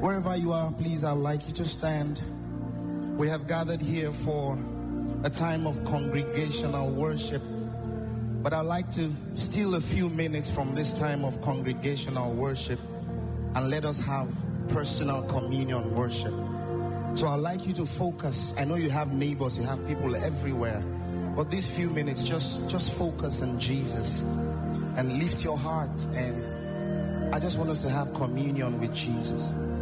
Wherever you are, please, I'd like you to stand. We have gathered here for a time of congregational worship, but I'd like to steal a few minutes from this time of congregational worship and let us have personal communion worship. So I'd like you to focus. I know you have neighbors, you have people everywhere, but these few minutes, just focus on Jesus and lift your heart. And I just want us to have communion with Jesus.